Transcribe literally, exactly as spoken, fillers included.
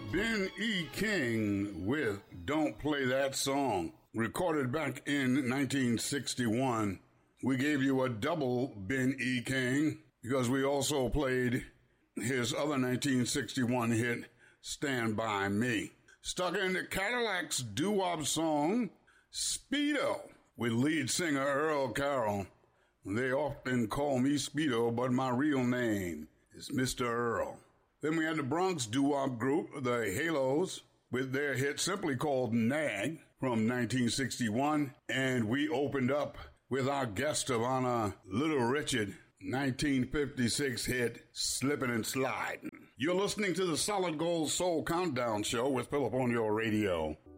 Ben E. King with Don't Play That Song. Recorded back in nineteen sixty-one. We gave you a double Ben E. King because we also played his other nineteen sixty-one hit, Stand By Me. Stuck in the Cadillac's doo-wop song, Speedo, with lead singer Earl Carroll. They often call me Speedo, but my real name is Mister Earl. Then we had the Bronx doo-wop group, the Halos, with their hit simply called Nag from nineteen sixty-one. And we opened up with our guest of honor, Little Richard, nineteen fifty-six hit, Slippin' and Slidin'. You're listening to the Solid Gold Soul Countdown Show with Philip on your radio.